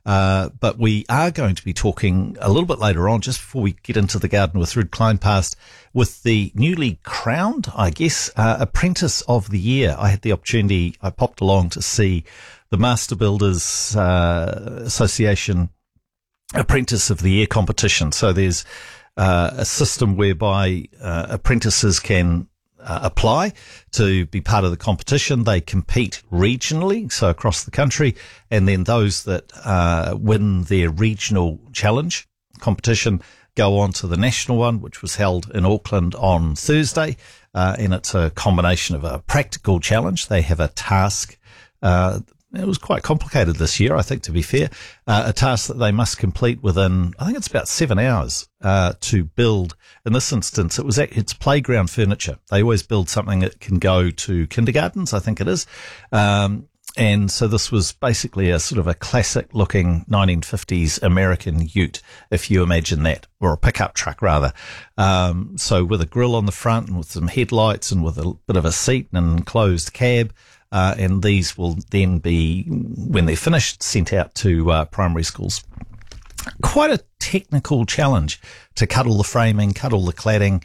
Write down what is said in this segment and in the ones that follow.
But we are going to be talking a little bit later on, just before we get into the garden with Ruud Kleinpast, with the newly crowned, I guess, Apprentice of the Year. I had the opportunity, I popped along to see the Master Builders Association Apprentice of the Year competition. So there's a system whereby apprentices can apply to be part of the competition. They compete regionally, so across the country, and then those that win their regional challenge competition go on to the national one, which was held in Auckland on Thursday, and it's a combination of a practical challenge. They have a task. It was quite complicated this year, I think, to be fair. A task that they must complete within, I think it's about 7 hours, to build. In this instance, it's playground furniture. They always build something that can go to kindergartens, I think it is. And so this was basically a sort of a classic looking 1950s American ute, if you imagine that, or a pickup truck rather. So with a grille on the front and with some headlights and with a bit of a seat and an enclosed cab. And these will then be, when they're finished, sent out to primary schools. Quite a technical challenge to cut all the framing, cut all the cladding,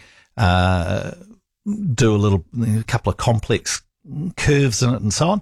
do a couple of complex curves in it and so on.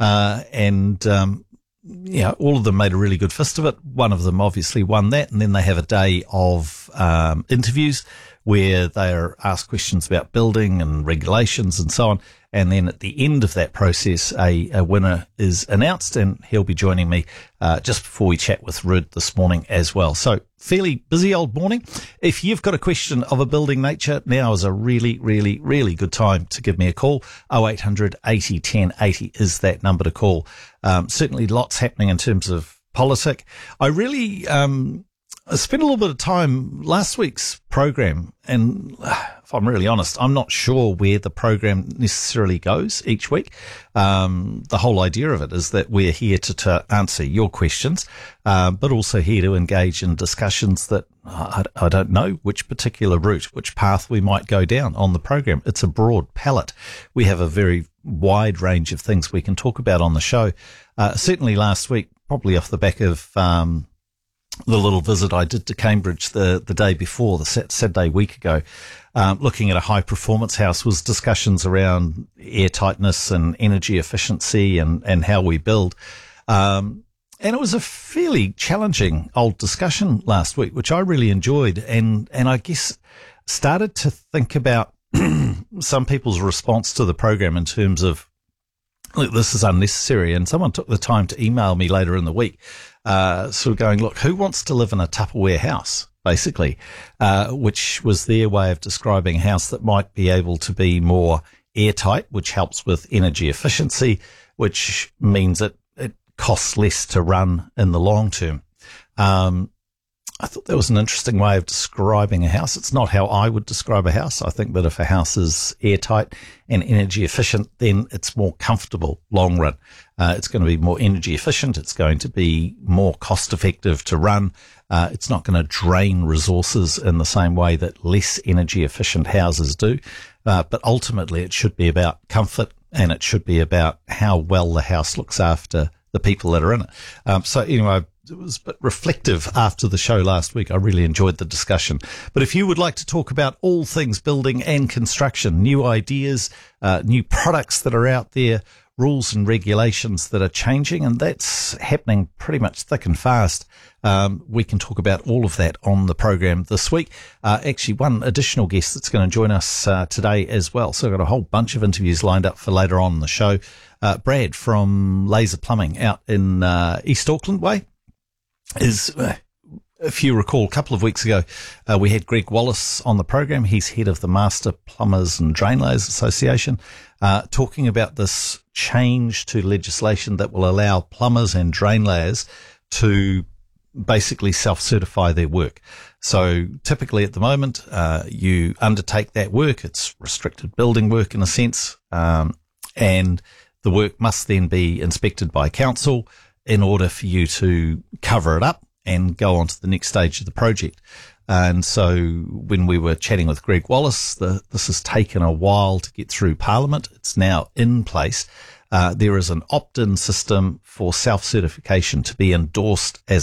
All of them made a really good fist of it. One of them obviously won that. And then they have a day of interviews where they are asked questions about building and regulations and so on. And then at the end of that process, a winner is announced, and he'll be joining me just before we chat with Ruud this morning as well. So fairly busy old morning. If you've got a question of a building nature, now is a really, really, really good time to give me a call. 0800 80 10 80 is that number to call. Certainly lots happening in terms of politics. I really I spent a little bit of time last week's program, and if I'm really honest, I'm not sure where the program necessarily goes each week. The whole idea of it is that we're here to answer your questions, but also here to engage in discussions that I don't know which particular route, which path we might go down on the program. It's a broad palette. We have a very wide range of things we can talk about on the show. Certainly last week, probably off the back of the little visit I did to Cambridge the day before, the Saturday week ago, looking at a high performance house, was discussions around air tightness and energy efficiency and how we build. And it was a fairly challenging old discussion last week, which I really enjoyed. And I guess started to think about some people's response to the program in terms of, look, this is unnecessary. And someone took the time to email me later in the week, sort of going, look, who wants to live in a Tupperware house, basically, which was their way of describing a house that might be able to be more airtight, which helps with energy efficiency, which means it costs less to run in the long term. I thought that was an interesting way of describing a house. It's not how I would describe a house. I think that if a house is airtight and energy efficient, then it's more comfortable long run. It's going to be more energy efficient. It's going to be more cost effective to run. It's not going to drain resources in the same way that less energy efficient houses do. But ultimately it should be about comfort, and it should be about how well the house looks after the people that are in it. So anyway, it was a bit reflective after the show last week. I really enjoyed the discussion. But if you would like to talk about all things building and construction, new ideas, new products that are out there, rules and regulations that are changing, and that's happening pretty much thick and fast, we can talk about all of that on the program this week. Actually, one additional guest that's going to join us today as well. So I've got a whole bunch of interviews lined up for later on in the show. Brad from Laser Plumbing out in East Auckland way is, if you recall, a couple of weeks ago, we had Greg Wallace on the program. He's head of the Master Plumbers and Drainlayers Association, talking about this change to legislation that will allow plumbers and drainlayers to basically self-certify their work. So typically at the moment, you undertake that work. It's restricted building work in a sense, and the work must then be inspected by council in order for you to cover it up and go on to the next stage of the project. And so when we were chatting with Greg Wallace, this has taken a while to get through Parliament. It's now in place. There is an opt-in system for self-certification to be endorsed as